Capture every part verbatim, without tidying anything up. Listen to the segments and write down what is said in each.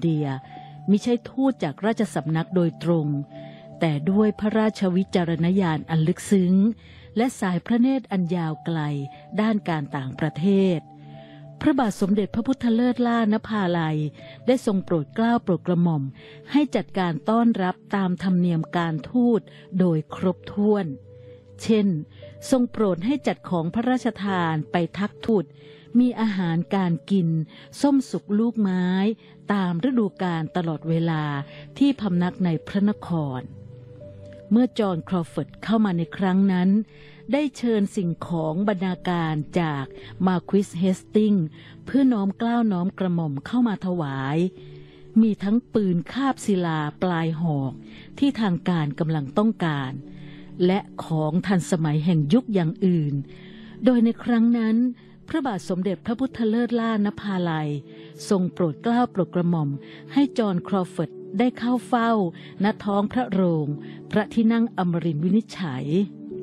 เดียมิใช่ทูตจากราชสำนักโดยตรงแต่ด้วยพระราชวิจารณญาณอันลึกซึ้งและสายพระเนตรอันยาวไกลด้านการต่างประเทศพระบาทสมเด็จพระพุทธเลิศล่านภาลัยได้ทรงโปรดเกล้าโปรดกระหม่อมให้จัดการต้อนรับตามธรรมเนียมการทูตโดยครบถ้วนเช่นทรงโปรดให้จัดของพระราชทานไปทักทูตมีอาหารการกินส้มสุกลูกไม้ตามฤดูกาลตลอดเวลาที่พำนักในพระนครเมื่อจอห์นครอฟอร์ดเข้ามาในครั้งนั้นได้เชิญสิ่งของบรรณาการจากมาร์ควิสเฮสติงเพื่อน้อมเกล้าน้อมกระหม่อมเข้ามาถวายมีทั้งปืนคาบศิลาปลายหอกที่ทางการกำลังต้องการและของทันสมัยแห่งยุคอย่างอื่นโดยในครั้งนั้นพระบาทสมเด็จพระพุทธเลิศล่านภาลัยทรงโปรดเกล้าโปรดกระหม่อมให้จอห์นครอฟอร์ดได้เข้าเฝ้าณท้องพระโรงพระที่นั่งอมรินทร์วินิจฉัย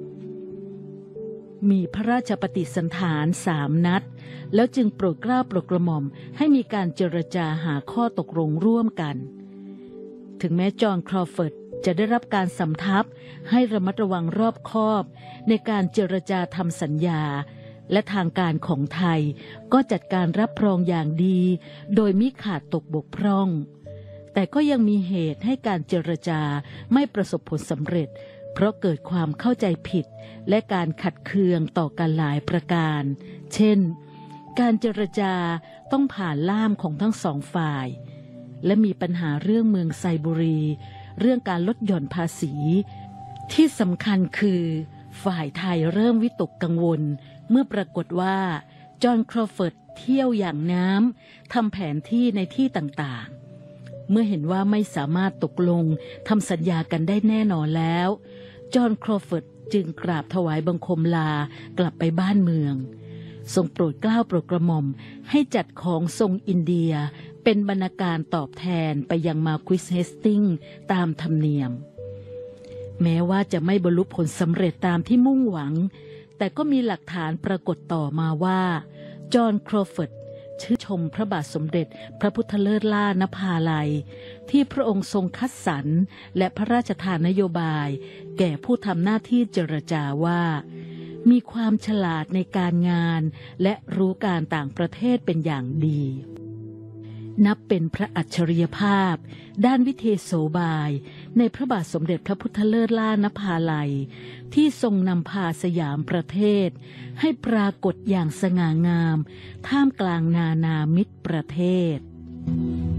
มีพระราชปฏิสันถานสามนัดแล้วจึงโปรดเกล้าโปรดกระหม่อมให้มีการเจรจาหาข้อตกลงร่วมกันถึงแม้จอห์นครอฟอร์ดจะได้รับการสำทับให้ระมัดระวังรอบคอบในการเจรจาทำสัญญาและทางการของไทยก็จัดการรับรองอย่างดีโดยมิขาดตกบกพร่องแต่ก็ยังมีเหตุให้การเจรจาไม่ประสบผลสำเร็จเพราะเกิดความเข้าใจผิดและการขัดเคืองต่อกันหลายประการเช่นการเจรจาต้องผ่านล่ามของทั้งสองฝ่ายและมีปัญหาเรื่องเมืองไซบุรีเรื่องการลดหย่อนภาษีที่สำคัญคือฝ่ายไทยเริ่มวิตกกังวลเมื่อปรากฏว่าจอห์นครอฟอร์ดเที่ยวอย่างน้ำทำแผนที่ในที่ต่างๆเมื่อเห็นว่าไม่สามารถตกลงทำสัญญากันได้แน่นอนแล้วจอห์นครอฟอร์ดจึงกราบถวายบังคมลากลับไปบ้านเมืองทรงโปรดเกล้าโปรดกระหม่อมให้จัดของทรงอินเดียเป็นบรรณาการตอบแทนไปยังมาร์ควิสเฮสติงตามธรรมเนียมแม้ว่าจะไม่บรรลุผลสำเร็จตามที่มุ่งหวังแต่ก็มีหลักฐานปรากฏต่อมาว่าจอห์นครอฟอร์ดชื่นชมพระบาทสมเด็จพระพุทธเลิศล่านภาลัยที่พระองค์ทรงคัดสรรและพระราชทานนโยบายแก่ผู้ทำหน้าที่เจรจาว่ามีความฉลาดในการงานและรู้การต่างประเทศเป็นอย่างดีนับเป็นพระอัจฉริยภาพด้านวิเทศโสบายในพระบาทสมเด็จพระพุทธเลิศล่านภาลัยที่ทรงนำพาสยามประเทศให้ปรากฏอย่างสง่างามท่ามกลางนานามิตรประเทศ